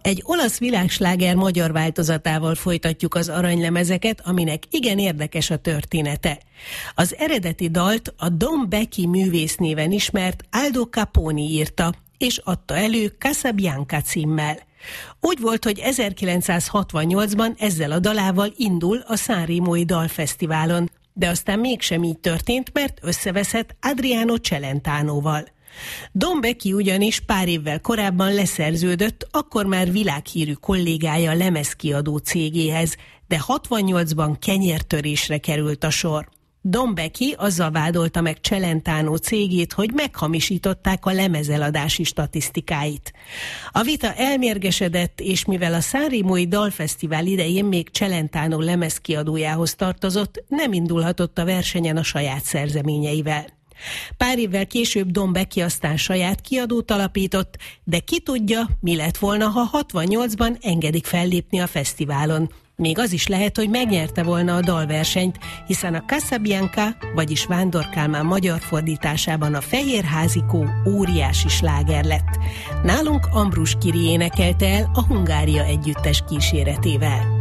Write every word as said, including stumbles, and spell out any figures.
Egy olasz világsláger magyar változatával folytatjuk az aranylemezeket, aminek igen érdekes a története. Az eredeti dalt a Don Becchi művész néven ismert Aldo Caponi írta, és adta elő Casabianca címmel. Úgy volt, hogy ezerkilencszázhatvannyolcban ezzel a dalával indul a Sanremói Dalfesztiválon, de aztán mégsem így történt, mert összeveszett Adriano Celentanoval. Don Becchi ugyanis pár évvel korábban leszerződött, akkor már világhírű kollégája lemezkiadó cégéhez, de hatvannyolcban kenyértörésre került a sor. Don Becchi azzal vádolta meg Celentano cégét, hogy meghamisították a lemezeladási statisztikáit. A vita elmérgesedett, és mivel a Sanremói Dalfesztivál idején még Celentano lemezkiadójához tartozott, nem indulhatott a versenyen a saját szerzeményeivel. Pár évvel később Don Becchi aztán saját kiadót alapított, de ki tudja, mi lett volna, ha hatvannyolcban engedik fellépni a fesztiválon. Még az is lehet, hogy megnyerte volna a dalversenyt, hiszen a Casabianca, vagyis Vándor Kálmán magyar fordításában a Fehérházikó óriási sláger lett. Nálunk Ambrus Kiri énekelte el a Hungária együttes kíséretével.